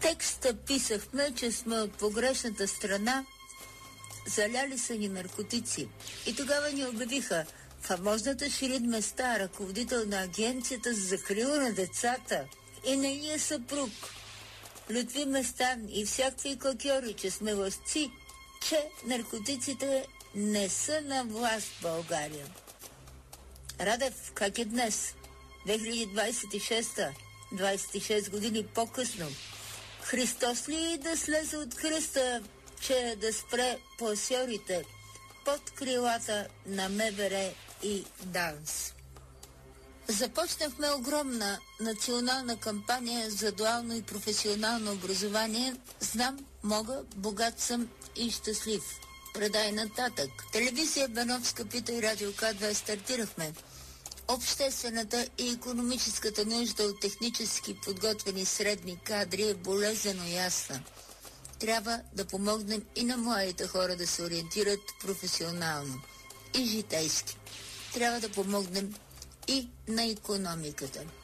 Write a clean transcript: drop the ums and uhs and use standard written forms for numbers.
текста писахме, че сме от погрешната страна, заляли са ни наркотици. И тогава ни обявиха фамозната Ширин Места, ръководител на Агенцията за закрила на децата и нейния съпруг Лютви Местан и всякакви клакьори, че сме лъжци, че наркотиците не са на власт в България. Радев, как е днес? 2026, 26 години по-късно. Христос ли да слезе от кръста, че да спре пласьорите под крилата на МВР и ДАНС? Започнахме огромна национална кампания за дуално и професионално образование. Знам, мога, богат съм и щастлив. Предай нататък. Телевизия Беновска пита и Радио К2 стартирахме. Обществената и икономическата нужда от технически подготвени средни кадри е болезнено ясна. Трябва да помогнем и на младите хора да се ориентират професионално и житейски. Трябва да помогнем и на икономиката.